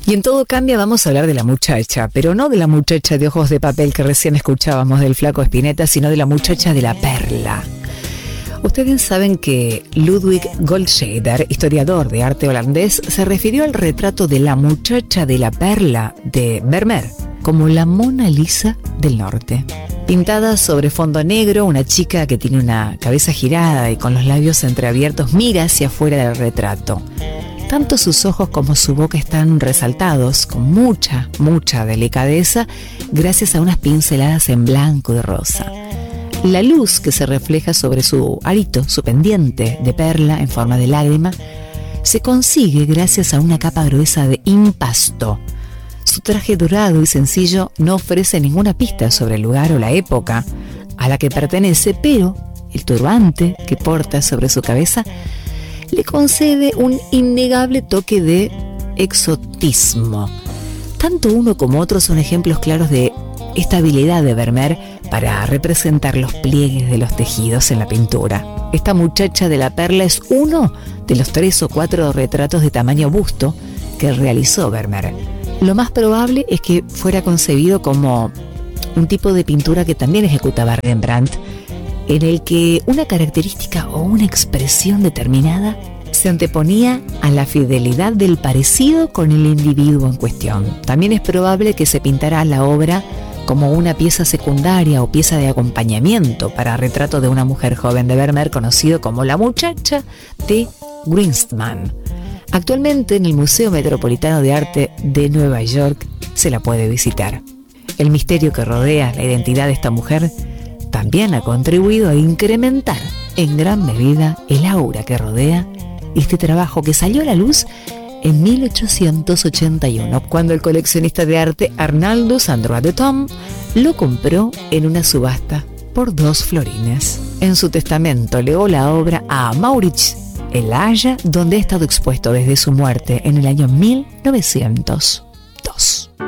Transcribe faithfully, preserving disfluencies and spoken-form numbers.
Y en Todo Cambia vamos a hablar de la muchacha, pero no de la muchacha de ojos de papel que recién escuchábamos del flaco Spinetta, sino de la muchacha de la perla. Ustedes saben que Ludwig Goldscheder, historiador de arte holandés, se refirió al retrato de la muchacha de la perla de Vermeer como la Mona Lisa del Norte. Pintada sobre fondo negro, una chica que tiene una cabeza girada y con los labios entreabiertos mira hacia afuera del retrato. Tanto sus ojos como su boca están resaltados con mucha, mucha delicadeza gracias a unas pinceladas en blanco y rosa. La luz que se refleja sobre su arito, su pendiente de perla en forma de lágrima, se consigue gracias a una capa gruesa de impasto. Su traje dorado y sencillo no ofrece ninguna pista sobre el lugar o la época a la que pertenece, pero el turbante que porta sobre su cabeza le concede un innegable toque de exotismo. Tanto uno como otro son ejemplos claros de esta habilidad de Vermeer para representar los pliegues de los tejidos en la pintura. Esta muchacha de la perla es uno de los tres o cuatro retratos de tamaño busto que realizó Vermeer. Lo más probable es que fuera concebido como un tipo de pintura que también ejecutaba Rembrandt, en el que una característica o una expresión determinada se anteponía a la fidelidad del parecido con el individuo en cuestión. También es probable que se pintara la obra como una pieza secundaria o pieza de acompañamiento para retrato de una mujer joven de Vermeer, conocido como la muchacha de Grünstmann. Actualmente en el Museo Metropolitano de Arte de Nueva York se la puede visitar. El misterio que rodea la identidad de esta mujer también ha contribuido a incrementar en gran medida el aura que rodea este trabajo que salió a la luz en mil ochocientos ochenta y uno, cuando el coleccionista de arte Arnaldus Androit de Thom lo compró en una subasta por dos florines. En su testamento legó la obra a Maurits en La Haya, donde ha estado expuesto desde su muerte en el año mil novecientos dos.